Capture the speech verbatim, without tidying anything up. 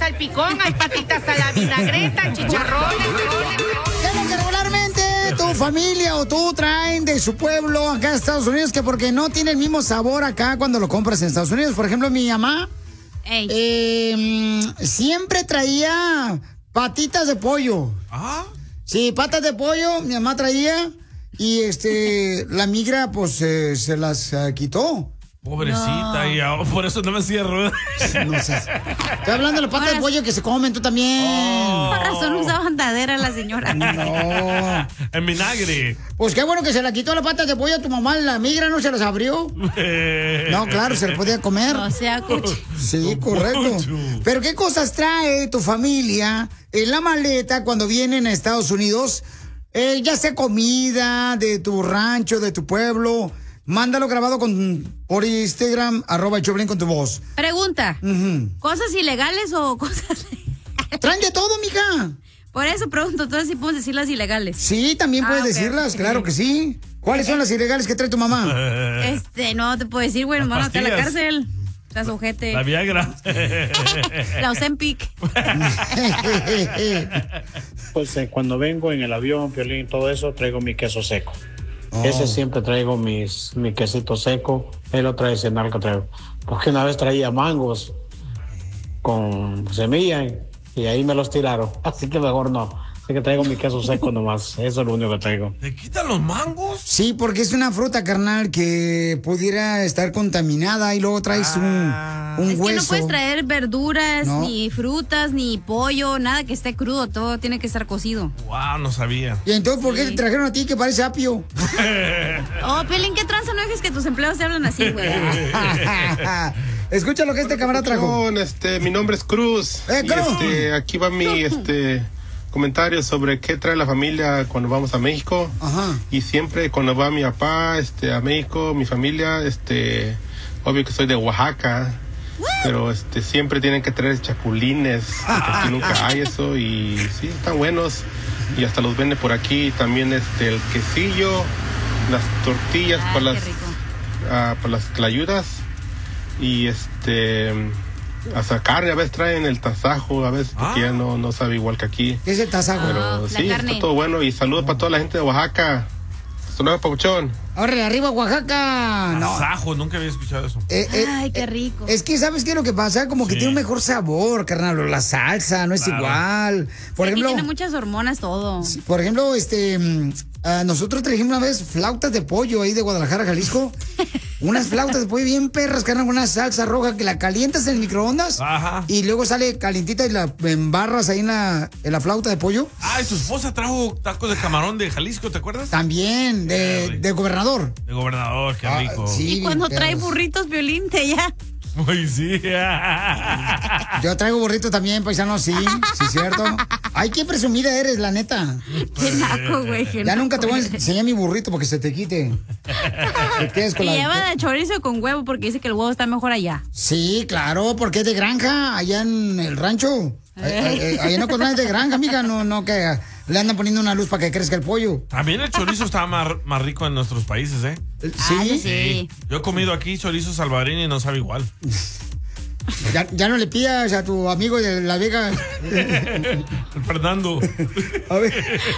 salpicón, hay patitas a la vinagreta, chicharrones. ¿Qué es lo que regularmente tu familia o tú traen de su pueblo acá a Estados Unidos? Que porque no tiene el mismo sabor acá cuando lo compras en Estados Unidos. Por ejemplo, mi mamá eh, siempre traía patitas de pollo. ¿Ah? Sí, patas de pollo, mi mamá traía. Y este, la migra, pues, eh, se las uh, quitó. Pobrecita, no. Y oh, por eso no me cierro. No sé. Estoy hablando de la pata de pollo que se comen, tú también. Oh. Por razón usa bandadera la señora. No. En vinagre. Pues qué bueno que se la quitó la pata de pollo a tu mamá, la migra no se las abrió. No, claro, se la podía comer. O sea, cucho. Sí, correcto. Pero ¿qué cosas trae tu familia en la maleta cuando vienen a Estados Unidos? Eh, ya sea comida de tu rancho, de tu pueblo. Mándalo grabado con por Instagram, arroba el Choplin con tu voz. Pregunta, uh-huh. ¿cosas ilegales o cosas legales? Traen de todo, mija. Por eso pregunto, entonces sí puedes decir las ilegales. Sí, también ah, puedes okay, decirlas, okay. Claro que sí. ¿Cuáles son las ilegales que trae tu mamá? Este, no te puedo decir, güey, nos van a meter a la cárcel. Estás ojete. La Viagra. La Ozempic. Pues eh, cuando vengo en el avión, Piolín, todo eso, traigo mi queso seco. Oh. Ese siempre traigo mis, mi quesito seco. Él lo trae cenar que traigo. Porque una vez traía mangos con semilla y ahí me los tiraron. Así que mejor no. Así que traigo mi queso seco nomás. Eso es lo único que traigo. ¿Te quitan los mangos? Sí, porque es una fruta, carnal, que pudiera estar contaminada y luego traes ah. un, un es hueso. Es que no puedes traer verduras, no. ni frutas, ni pollo, nada que esté crudo. Todo tiene que estar cocido. Wow, no sabía. ¿Y entonces por qué sí. te trajeron a ti que parece apio? Oh, Pelín, ¿qué tranza? No dejes que tus empleados te hablan así, güey. Escucha lo que este camarada trajo. Este, mi nombre es Cruz. Eh, Cruz. Y este, aquí va mi este comentarios sobre qué trae la familia cuando vamos a México. Ajá. Y siempre cuando va mi papá este, a México, mi familia, este, obvio que soy de Oaxaca, ¿what? Pero este, siempre tienen que traer chapulines, porque aquí nunca hay eso y sí, están buenos y hasta los venden por aquí. También este, el quesillo, las tortillas ah, para las, uh, para las tlayudas y este... hasta carne, a veces traen el tasajo, a veces porque ah. ya no, no sabe igual que aquí. ¿Qué es el tasajo? Pero oh, sí, está todo bueno y saludos oh. para toda la gente de Oaxaca. Hasta luego, papuchón. ¡Órale, arriba Oaxaca! Tasajo, no. Nunca había escuchado eso. Eh, eh, Ay, qué rico. Es que, ¿sabes qué es lo que pasa? Como que sí. tiene un mejor sabor, carnal. La salsa no es claro. igual. Por sí, ejemplo, tiene muchas hormonas todo. Por ejemplo, este... Uh, nosotros trajimos una vez flautas de pollo ahí de Guadalajara, Jalisco. Unas flautas de pollo bien perras, carnal, con una salsa roja que la calientas en el microondas. Ajá. Y luego sale calientita y la embarras ahí en la, en la flauta de pollo. Ah, y tu esposa trajo tacos de camarón de Jalisco, ¿te acuerdas? También, de, de gobernador. De gobernador, qué rico. Ah, sí, y cuando perros. trae burritos, Violín, te ya... Uy, sí. Yo traigo burritos también, paisano, sí, sí, cierto. Ay, qué presumida eres, la neta. Qué naco, güey. Ya naco, nunca te voy a enseñar mi burrito porque se te quite. Te quedes con y la... lleva de chorizo con huevo porque dice que el huevo está mejor allá. Sí, claro, porque es de granja, allá en el rancho. Allá no es de granja, amiga, no, no, que le andan poniendo una luz para que crezca el pollo. También el chorizo está más, más rico en nuestros países, ¿eh? ¿Sí? Ah, sí. Sí. Yo he comido aquí chorizo salvadoreño y no sabe igual. Ya, ya no le pidas a tu amigo de La Vega. El Fernando. A ver.